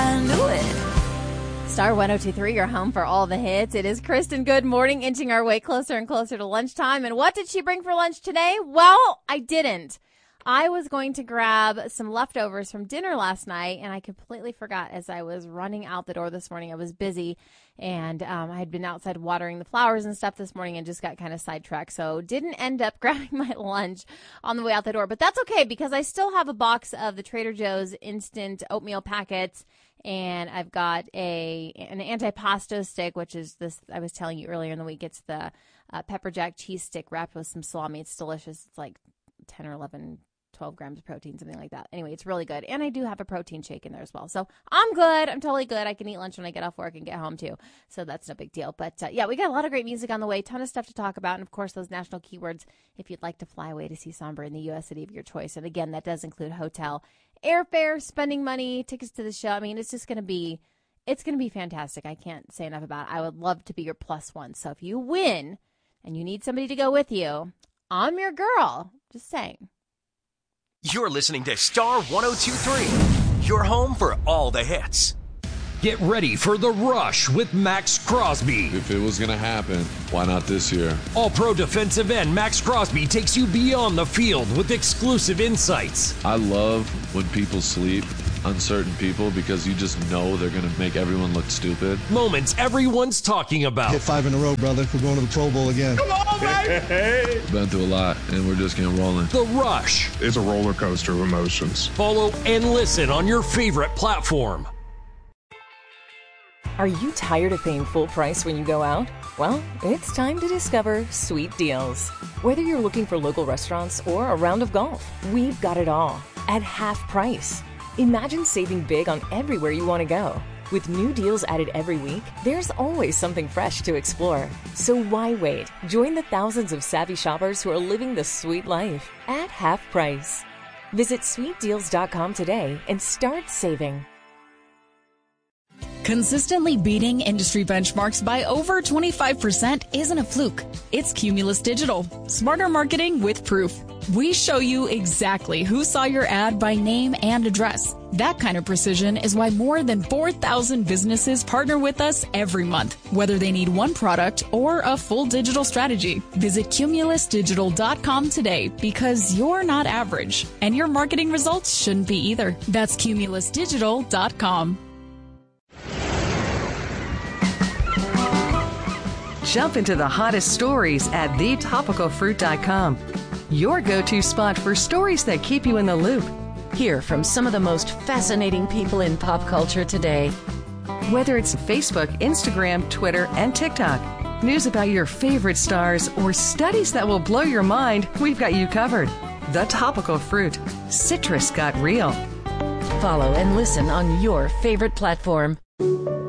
I knew it. Star 102.3, your home for all the hits. It is Kristen. Good morning, inching our way closer and closer to lunchtime. And what did she bring for lunch today? Well, I didn't. I was going to grab some leftovers from dinner last night, and I completely forgot as I was running out the door this morning. I was busy, and I had been outside watering the flowers and stuff this morning and just got kind of sidetracked. So didn't end up grabbing my lunch on the way out the door. But that's okay because I still have a box of the Trader Joe's instant oatmeal packets, and I've got an antipasto stick, which is this, I was telling you earlier in the week, it's the pepper jack cheese stick wrapped with some salami. It's delicious. It's like 10 or 11 12 grams of protein, something like that. Anyway, it's really good. And I do have a protein shake in there as well. So I'm good. I'm totally good. I can eat lunch when I get off work and get home too. So that's no big deal. But yeah, we got a lot of great music on the way. Ton of stuff to talk about. And of course, those national keywords if you'd like to fly away to see Sombra in the U.S. city of your choice. And again, that does include hotel, airfare, spending money, tickets to the show. I mean, it's just going to be, it's going to be fantastic. I can't say enough about it. I would love to be your plus one. So if you win and you need somebody to go with you, I'm your girl. Just saying. You're listening to Star 102.3, your home for all the hits. Get ready for The Rush with Max Crosby. If it was going to happen, why not this year? All-pro defensive end Max Crosby takes you beyond the field with exclusive insights. I love when people sleep on certain people because you just know they're going to make everyone look stupid. Moments everyone's talking about. Hit 5 in a row, brother. We're going to the Pro Bowl again. Come on, baby! Been through a lot, and we're just getting rolling. The Rush. It's a roller coaster of emotions. Follow and listen on your favorite platform. Are you tired of paying full price when you go out? Well, it's time to discover Sweet Deals. Whether you're looking for local restaurants or a round of golf, we've got it all at half price. Imagine saving big on everywhere you want to go. With new deals added every week, there's always something fresh to explore. So why wait? Join the thousands of savvy shoppers who are living the sweet life at half price. Visit sweetdeals.com today and start saving. Consistently beating industry benchmarks by over 25% isn't a fluke. It's Cumulus Digital. Smarter marketing with proof. We show you exactly who saw your ad by name and address. That kind of precision is why more than 4,000 businesses partner with us every month, whether they need one product or a full digital strategy. Visit cumulusdigital.com today because you're not average, and your marketing results shouldn't be either. That's cumulusdigital.com. Jump into the hottest stories at thetopicalfruit.com. Your go-to spot for stories that keep you in the loop. Hear from some of the most fascinating people in pop culture today. Whether it's Facebook, Instagram, Twitter, and TikTok, news about your favorite stars, or studies that will blow your mind, we've got you covered. The Topical Fruit. Citrus got real. Follow and listen on your favorite platform.